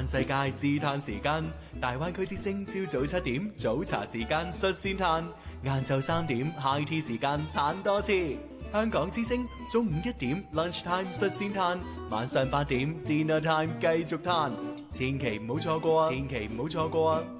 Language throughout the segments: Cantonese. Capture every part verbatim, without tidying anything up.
嘆世界自嘆時間，大灣區之聲朝早七點早茶時間率先嘆，晏晝三點 high tea 時間嘆多次。香港之聲中午一點 lunch time 率先嘆，晚上八點 dinner time 繼續嘆，千祈唔好錯過啊！千祈唔好錯過啊！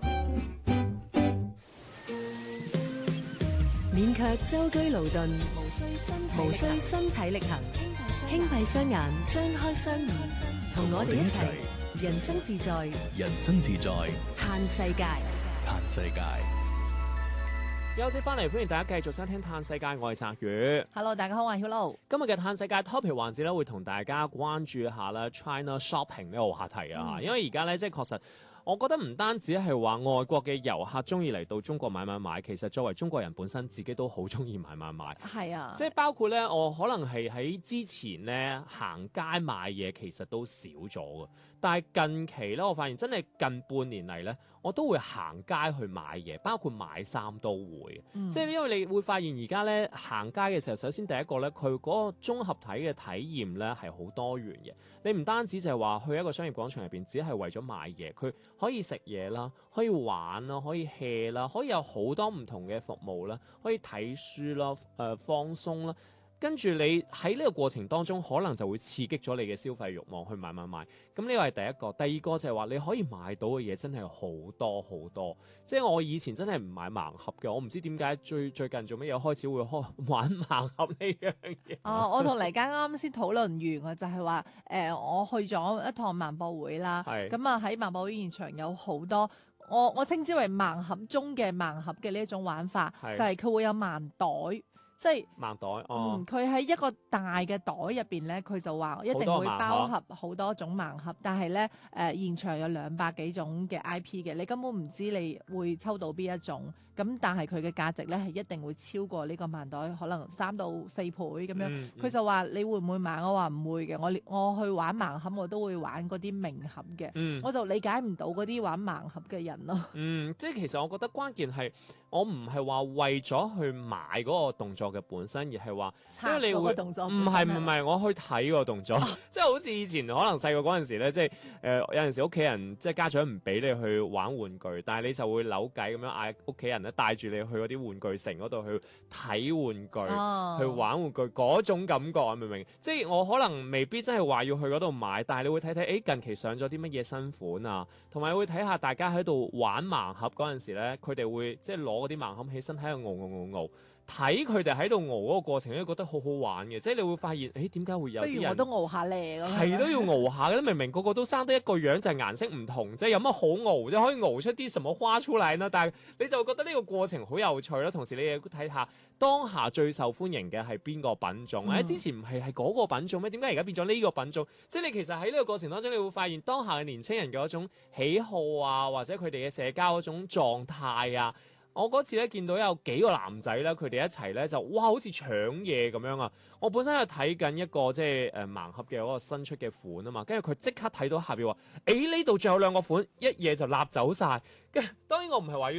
免卻舟車勞頓，無需身無需身體力行，輕閉雙眼，張開雙耳，同我哋一齊人生自在， 人生自在， 嘆世界， 嘆世界。 休息翻嚟，歡迎大家繼續收聽《嘆世界》，我係澤宇。 Hello， 大家好，我係 Hello。 今日嘅《嘆世界》topic 環節咧，會同大家關注一下咧 China Shopping 呢個話題啊，嗯、因為而家咧即係確實。我覺得唔單止係話外國嘅遊客中意嚟到中國買買買，其實作為中國人本身自己都好中意買買買。係啊，即係包括咧，我可能係喺之前咧行街買嘢，其實都少咗嘅。但係近期咧，我發現真係近半年嚟咧，我都會行街去買嘢，包括買衫都會。嗯、即係因為你會發現而家咧行街嘅時候，首先第一個咧，佢嗰個綜合體嘅體驗咧係好多元嘅。你唔單止就係話去一個商業廣場入邊，只係為咗買嘢，佢可以食嘢啦，可以玩啦，可以 hea 啦，可以有好多唔同嘅服務啦，可以睇書啦，誒、呃、放鬆啦。跟住你喺呢個過程當中，可能就會刺激咗你嘅消費慾望去買買買。咁呢個係第一個，第二個就係話你可以買到嘅嘢真係好多好多。即係我以前真係唔買盲盒嘅，我唔知點解最最近做乜嘢開始會開玩盲盒呢樣嘢。 哦，我同黎家啱先討論完，就係話誒，我去咗一趟萬博會啦。係咁啊，喺萬博會現場有好多。我我稱之為盲盒中嘅盲盒嘅呢一種玩法，是就係佢會有盲袋。即係盲袋，哦、嗯，佢喺一個大嘅袋入邊咧，佢就話一定會包含好多種盲盒，但係咧誒現場有兩百幾種嘅 I P 嘅，你根本唔知你會抽到邊一種，咁但係佢嘅價值咧係一定會超過呢個盲袋，可能三到四倍咁樣。佢、嗯嗯、就話你會唔會買？我話唔會嘅，我我去玩盲盒我都會玩嗰啲明盒嘅，嗯、我就理解唔到嗰啲玩盲盒嘅人咯。嗯， 即係其實我覺得關鍵係我唔係話為咗去買嗰個動作嘅本身，而係話，因為你會唔係唔係我去睇個動作，即係好似以前可能細個嗰陣時咧，即係誒、呃、有陣時屋企人即係家長唔俾你去玩玩具，但係你就會扭計咁樣嗌屋企人咧帶住你去嗰啲玩具城嗰度去睇玩具，哦、去玩玩具嗰種感覺，明唔明？即係我可能未必真係話要去嗰度買，但係你會睇睇，誒近期上咗啲乜嘢新款啊，同埋會睇下大家喺度玩盲盒嗰陣時咧，佢哋會即係攞嗰啲盲盒起身喺度熬熬熬熬。睇佢哋喺度熬嗰個過程咧，覺得好好玩嘅，即係你會發現，誒點解會有啲人？不如我都熬下咧， 係都要熬下嘅，明明個個都生得一個樣，就係顏色唔同，即係有乜好熬，即係可以熬出啲什麼花出嚟啦。但係你就覺得呢個過程好有趣啦。同時你亦睇下當下最受歡迎嘅係邊個品種？誒、嗯、之前唔係係嗰個品種咩？點解而家變咗呢個品種？即係你其實喺呢個過程當中，你會發現當下嘅年輕人嘅一種喜好啊，或者佢哋嘅社交嗰種狀態啊。我嗰次咧見到有幾個男仔咧，佢哋一齊咧就哇好似搶嘢咁樣啊！我本身係睇緊一個即係誒盲盒嘅嗰個新出嘅款啊嘛，跟住佢即刻睇到下邊話，誒呢度仲有兩個款，一嘢就立走晒。跟住當然我唔係話要